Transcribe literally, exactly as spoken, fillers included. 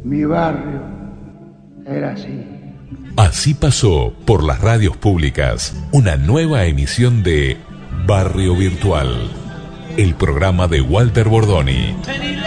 Mi barrio era así. Así pasó por las radios públicas una nueva emisión de Barrio Virtual, el programa de Walter Bordoni.